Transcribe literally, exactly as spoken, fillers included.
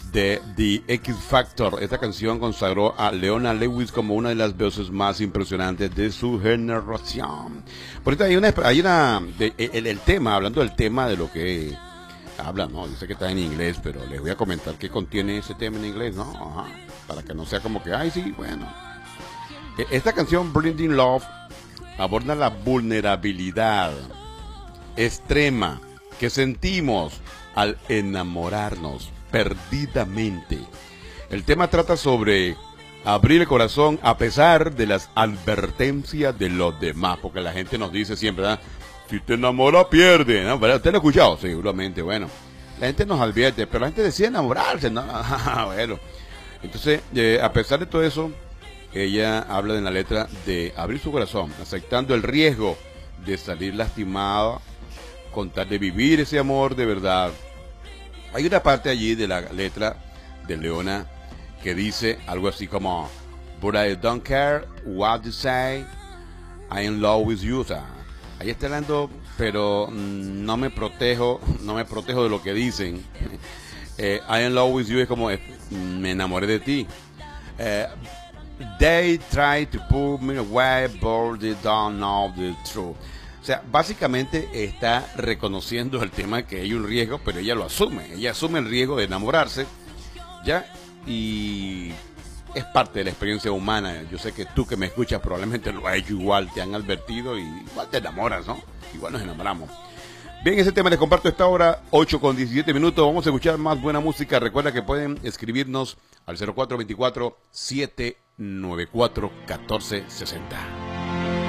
de The X Factor. Esta canción consagró a Leona Lewis como una de las voces más impresionantes de su generación. Por ahorita hay una, hay una de, el, el tema, hablando del tema de lo que habla, ¿no? Yo sé que está en inglés, pero les voy a comentar qué contiene ese tema en inglés, ¿no? Ajá. Para que no sea como que, ay, sí, bueno. Esta canción, Blinding Love, aborda la vulnerabilidad extrema que sentimos al enamorarnos perdidamente. El tema trata sobre abrir el corazón a pesar de las advertencias de los demás, porque la gente nos dice siempre, ¿verdad? Si te enamora, pierde, ¿no? ¿Verdad? ¿Usted lo ha escuchado? Seguramente, bueno. La gente nos advierte, pero la gente decide enamorarse, ¿no? Bueno. Entonces, eh, a pesar de todo eso, ella habla en la letra de abrir su corazón, aceptando el riesgo de salir lastimada, con tal de vivir ese amor de verdad. Hay una parte allí de la letra de Leona que dice algo así como, but I don't care what you say, I'm in love with you. O sea, ahí está hablando, pero mm, no me protejo, no me protejo de lo que dicen. eh, I'm in love with you es como, eh, me enamoré de ti. Eh, they try to put me away, but they don't know the truth. O sea, básicamente está reconociendo el tema que hay un riesgo, pero ella lo asume. Ella asume el riesgo de enamorarse, ¿ya? Y es parte de la experiencia humana. Yo sé que tú que me escuchas probablemente lo has hecho igual, te han advertido y igual te enamoras, ¿no? Igual nos enamoramos. Bien, ese tema les comparto esta hora, ocho con diecisiete minutos. Vamos a escuchar más buena música. Recuerda que pueden escribirnos al cero cuatro dos cuatro, siete nueve cuatro, uno cuatro seis cero.